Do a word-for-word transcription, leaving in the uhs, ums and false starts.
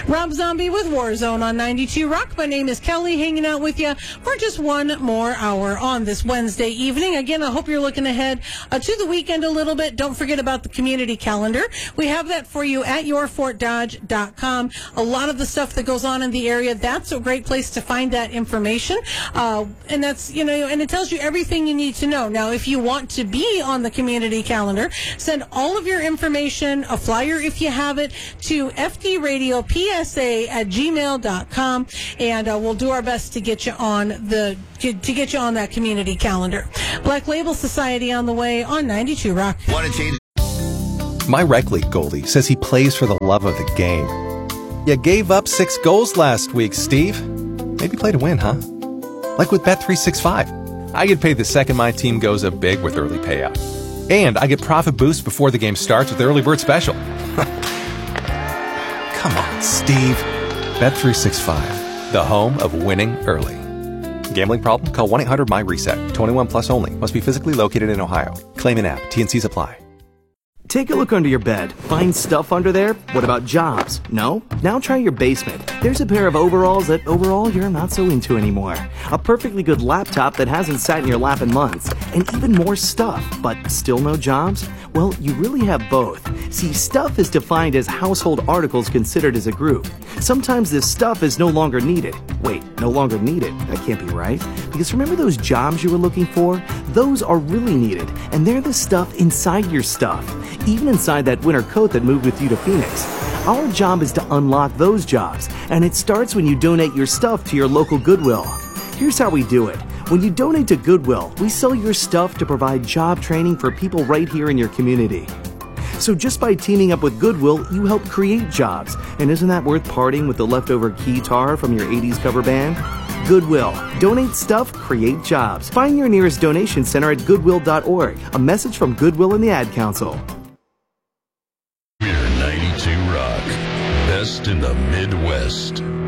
Rob Zombie with Warzone on ninety-two Rock. My name is Kelly, hanging out with you for just one more hour on this Wednesday evening. Again, I hope you're looking ahead uh, to the weekend a little bit. Don't forget about the community calendar. We have that for you at your fort dodge dot com. A lot of the stuff that goes on in the area, that's a great place to find that information. Uh, and that's, you know, and it tells you everything you need to know. Now, if you want to be on the community calendar, send all of your information, a flyer if you have it, to F D Radio P S A at gmail dot com, and uh, we'll do our best to get you on the to, to get you on that community calendar. Black Label Society on the way on ninety-two Rock. My rec league goalie says he plays for the love of the game. You gave up six goals last week, Steve. Maybe play to win, huh? Like with Bet three sixty-five. I get paid the second my team goes up big with early payout. And I get profit boost before the game starts with the early bird special. Come on, Steve. Bet three sixty-five, the home of winning early. Gambling problem? Call one eight hundred M Y reset. twenty-one plus only. Must be physically located in Ohio. Claim in app. T and Cs apply. Take a look under your bed. Find stuff under there? What about jobs? No? Now try your basement. There's a pair of overalls that overall you're not so into anymore. A perfectly good laptop that hasn't sat in your lap in months. And even more stuff, but still no jobs? Well, you really have both. See, stuff is defined as household articles considered as a group. Sometimes this stuff is no longer needed. Wait, no longer needed? That can't be right. Because remember those jobs you were looking for? Those are really needed, and they're the stuff inside your stuff. Even inside that winter coat that moved with you to Phoenix. Our job is to unlock those jobs, and it starts when you donate your stuff to your local Goodwill. Here's how we do it. When you donate to Goodwill, we sell your stuff to provide job training for people right here in your community. So just by teaming up with Goodwill, you help create jobs. And isn't that worth parting with the leftover keytar from your eighties cover band? Goodwill. Donate stuff, create jobs. Find your nearest donation center at goodwill dot org. A message from Goodwill and the Ad Council. We're ninety-two Rock. Best in the Midwest.